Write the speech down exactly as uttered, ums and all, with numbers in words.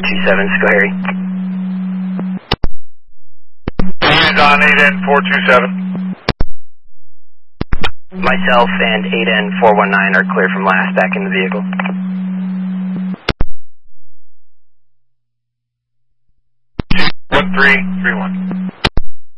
two seven, go Harry. Hands on eight N four two seven. Myself and eight N four one nine are clear from last, back in the vehicle. one three three one.